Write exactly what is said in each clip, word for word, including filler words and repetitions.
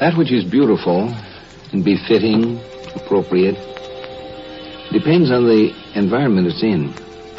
That which is beautiful and befitting, appropriate, depends on the environment it's in.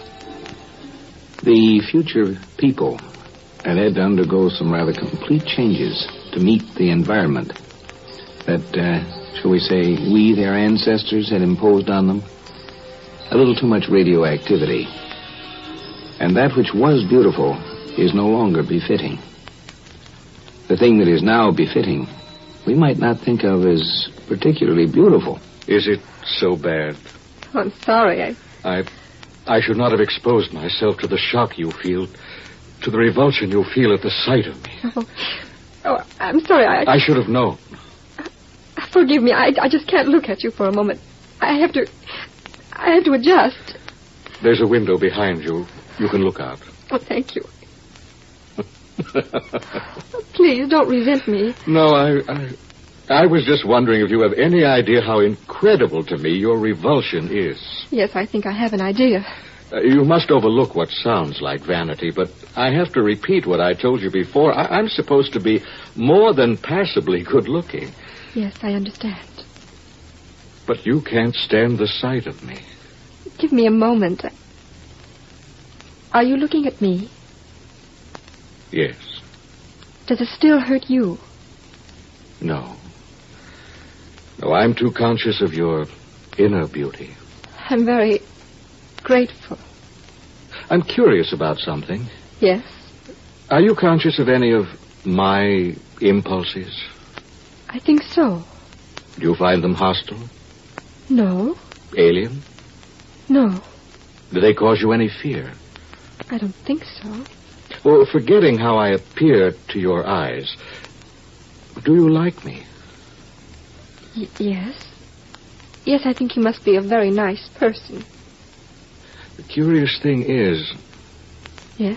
The future people have had to undergo some rather complete changes to meet the environment that, uh, shall we say, we, their ancestors, had imposed on them. A little too much radioactivity. And that which was beautiful is no longer befitting. The thing that is now befitting, we might not think of as particularly beautiful. Is it so bad? Oh, I'm sorry. I... I... I should not have exposed myself to the shock you feel, to the revulsion you feel at the sight of me. Oh, oh I'm sorry. I... I should have known. Forgive me. I, I just can't look at you for a moment. I have to... I have to adjust. There's a window behind you. You can look out. Oh, thank you. Please, don't resent me. No, I, I... I was just wondering if you have any idea how incredible to me your revulsion is. Yes, I think I have an idea. Uh, you must overlook what sounds like vanity, but I have to repeat what I told you before. I- I'm supposed to be more than passably good-looking. Yes, I understand. But you can't stand the sight of me. Give me a moment. Are you looking at me? Yes. Does it still hurt you? No. No, I'm too conscious of your inner beauty. I'm very grateful. I'm curious about something. Yes? Are you conscious of any of my impulses? I think so. Do you find them hostile? No. Alien? No. Do they cause you any fear? I don't think so. Well, forgetting how I appear to your eyes, do you like me? Y- yes. Yes, I think you must be a very nice person. The curious thing is... Yes?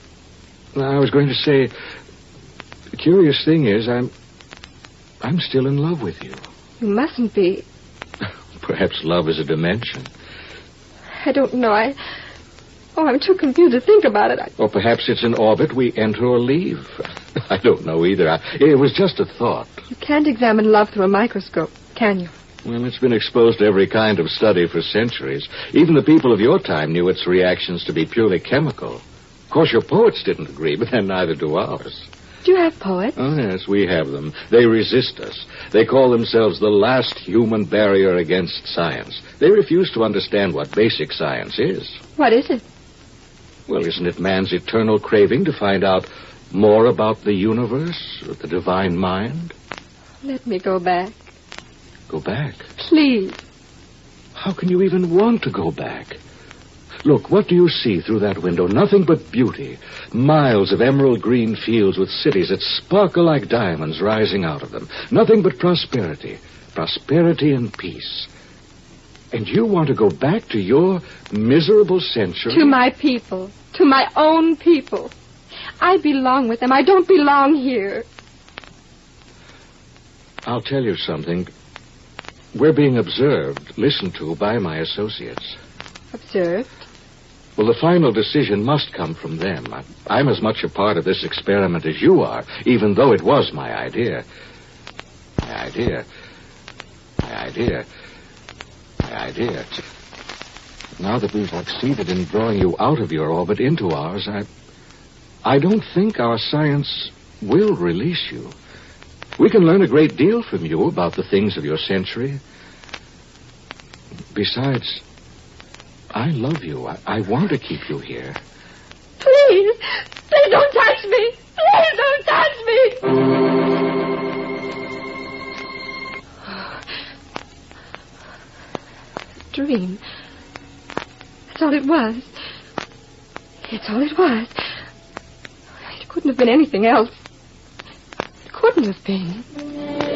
I was going to say, the curious thing is I'm... I'm still in love with you. You mustn't be. Perhaps love is a dimension. I don't know. I... Oh, I'm too confused to think about it. I... Or perhaps it's an orbit we enter or leave. I don't know either. I, it was just a thought. You can't examine love through a microscope, can you? Well, it's been exposed to every kind of study for centuries. Even the people of your time knew its reactions to be purely chemical. Of course, your poets didn't agree, but then neither do ours. Do you have poets? Oh, yes, we have them. They resist us. They call themselves the last human barrier against science. They refuse to understand what basic science is. What is it? Well, isn't it man's eternal craving to find out more about the universe, or the divine mind? Let me go back. Go back? Please. How can you even want to go back? Look, what do you see through that window? Nothing but beauty. Miles of emerald green fields with cities that sparkle like diamonds rising out of them. Nothing but prosperity. Prosperity and peace. And you want to go back to your miserable century? To my people. To my own people. I belong with them. I don't belong here. I'll tell you something. We're being observed, listened to by my associates. Observed? Well, the final decision must come from them. I'm as much a part of this experiment as you are, even though it was my idea. My idea. My idea. My idea. Now that we've succeeded in drawing you out of your orbit into ours, I... I don't think our science will release you. We can learn a great deal from you about the things of your century. Besides... I love you. I, I want to keep you here. Please. Please don't touch me. Please don't touch me. Dream. That's all it was. It's all it was. It couldn't have been anything else. It couldn't have been.